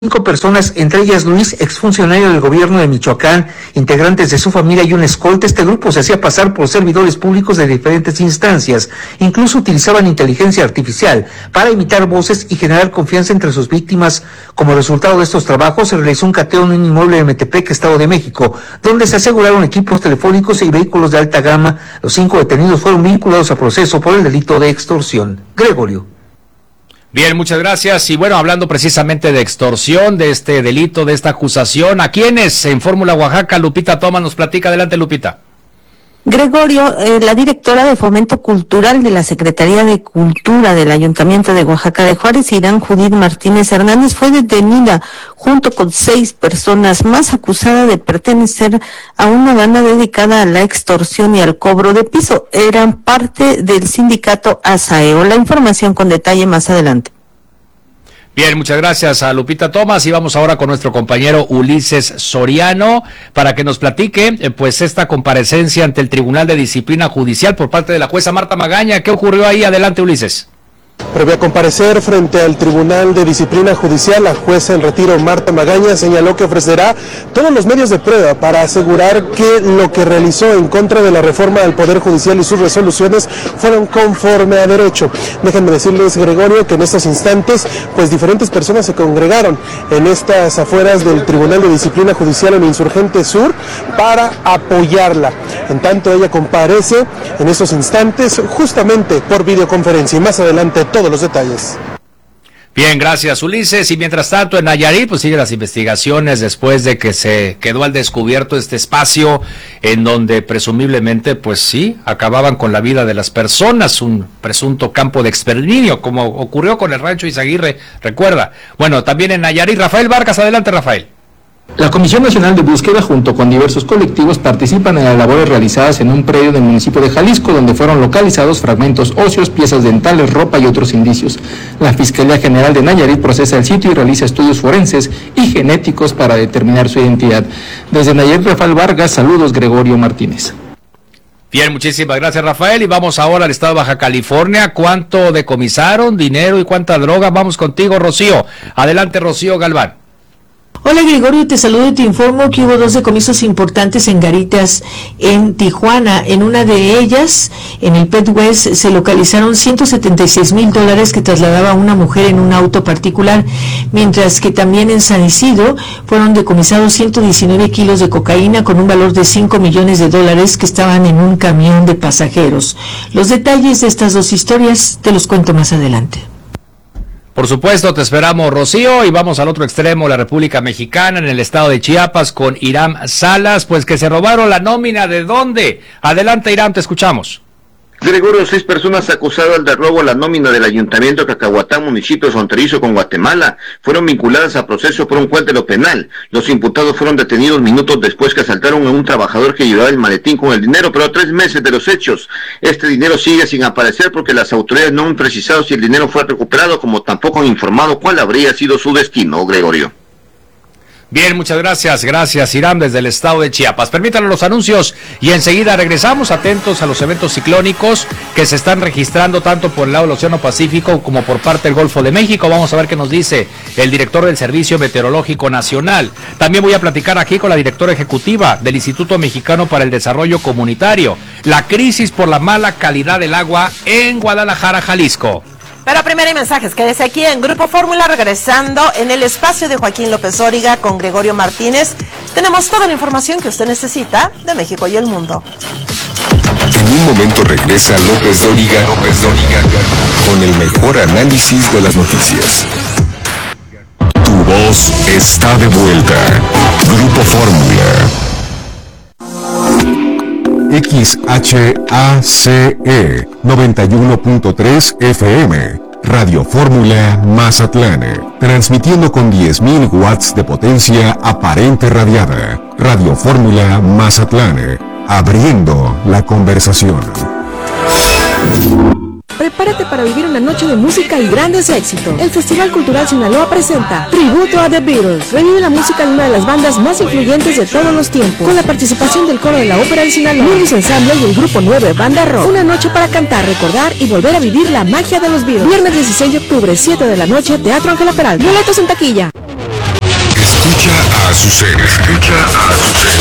5 personas, entre ellas Luis, exfuncionario del gobierno de Michoacán, integrantes de su familia y un escolta. Este grupo se hacía pasar por servidores públicos de diferentes instancias. Incluso utilizaban inteligencia artificial para imitar voces y generar confianza entre sus víctimas. Como resultado de estos trabajos, se realizó un cateo en un inmueble de Metepec, Estado de México, donde se aseguraron equipos telefónicos y vehículos de alta gama. Los 5 detenidos fueron vinculados a proceso por el delito de extorsión. Gregorio. Bien, muchas gracias. Y bueno, hablando precisamente de extorsión, de este delito, de esta acusación, ¿a quiénes en Fórmula Oaxaca? Lupita Thomas nos platica. Adelante, Lupita. Gregorio, la directora de Fomento Cultural de la Secretaría de Cultura del Ayuntamiento de Oaxaca de Juárez, Irán Judith Martínez Hernández, fue detenida junto con 6 personas más, acusada de pertenecer a una banda dedicada a la extorsión y al cobro de piso. Eran parte del sindicato ASAEO. La información con detalle más adelante. Bien, muchas gracias a Lupita Thomas y vamos ahora con nuestro compañero Ulises Soriano para que nos platique pues esta comparecencia ante el Tribunal de Disciplina Judicial por parte de la jueza Marta Magaña. ¿Qué ocurrió ahí? Adelante, Ulises. Previo a comparecer frente al Tribunal de Disciplina Judicial, la jueza en retiro Marta Magaña señaló que ofrecerá todos los medios de prueba para asegurar que lo que realizó en contra de la reforma del Poder Judicial y sus resoluciones fueron conforme a derecho. Déjenme decirles, Gregorio, que en estos instantes, pues diferentes personas se congregaron en estas afueras del Tribunal de Disciplina Judicial en Insurgente Sur para apoyarla. En tanto, ella comparece en estos instantes justamente por videoconferencia y más adelante todos los detalles. Bien, gracias, Ulises. Y mientras tanto, en Nayarit, pues siguen las investigaciones después de que se quedó al descubierto este espacio en donde presumiblemente, pues sí, acababan con la vida de las personas, un presunto campo de exterminio, como ocurrió con el rancho Izaguirre, recuerda. Bueno, también en Nayarit, Rafael Vargas, adelante, Rafael. La Comisión Nacional de Búsqueda, junto con diversos colectivos, participan en las labores realizadas en un predio del municipio de Jalisco, donde fueron localizados fragmentos óseos, piezas dentales, ropa y otros indicios. La Fiscalía General de Nayarit procesa el sitio y realiza estudios forenses y genéticos para determinar su identidad. Desde Nayarit, Rafael Vargas, saludos, Gregorio Martínez. Bien, muchísimas gracias, Rafael. Y vamos ahora al estado de Baja California. ¿Cuánto decomisaron? ¿Dinero y cuánta droga? Vamos contigo, Rocío. Adelante, Rocío Galván. Hola, Gregorio, te saludo y te informo que hubo 2 decomisos importantes en garitas en Tijuana. En una de ellas, en el Pet West, se localizaron $176,000 que trasladaba una mujer en un auto particular, mientras que también en San Isidro fueron decomisados 119 kilos de cocaína con un valor de $5 millones que estaban en un camión de pasajeros. Los detalles de estas 2 historias te los cuento más adelante. Por supuesto, te esperamos, Rocío, y vamos al otro extremo, la República Mexicana, en el estado de Chiapas, con Irán Salas, pues que se robaron la nómina. ¿De dónde? Adelante, Irán, te escuchamos. Gregorio, 6 personas acusadas de robo a la nómina del Ayuntamiento de Cacahuatán, municipio fronterizo con Guatemala, fueron vinculadas a proceso por un juez de lo penal. Los imputados fueron detenidos minutos después que asaltaron a un trabajador que llevaba el maletín con el dinero, pero a 3 meses de los hechos. Este dinero sigue sin aparecer porque las autoridades no han precisado si el dinero fue recuperado, como tampoco han informado cuál habría sido su destino, Gregorio. Bien, muchas gracias. Gracias, Irán, desde el estado de Chiapas. Permítanme los anuncios y enseguida regresamos, atentos a los eventos ciclónicos que se están registrando tanto por el lado del Océano Pacífico como por parte del Golfo de México. Vamos a ver qué nos dice el director del Servicio Meteorológico Nacional. También voy a platicar aquí con la directora ejecutiva del Instituto Mexicano para el Desarrollo Comunitario. La crisis por la mala calidad del agua en Guadalajara, Jalisco. Pero primero hay mensajes, quédese aquí en Grupo Fórmula, regresando en el espacio de Joaquín López Dóriga con Gregorio Martínez. Tenemos toda la información que usted necesita de México y el mundo. En un momento regresa López Dóriga con el mejor análisis de las noticias. Tu voz está de vuelta. Grupo Fórmula. XHACE 91.3 FM, Radio Fórmula Mazatlán, transmitiendo con 10.000 watts de potencia aparente radiada. Radio Fórmula Mazatlán, abriendo la conversación. Prepárate para vivir una noche de música y grandes éxitos. El Festival Cultural Sinaloa presenta Tributo a The Beatles. Revive la música de una de las bandas más influyentes de todos los tiempos, con la participación del coro de la Ópera de Sinaloa, Lunes Ensamble y el Grupo 9 Banda Rock. Una noche para cantar, recordar y volver a vivir la magia de los Beatles. Viernes 16 de octubre, 7 de la noche, Teatro Ángela Peralta. Boletos en taquilla. Escucha a Azucena.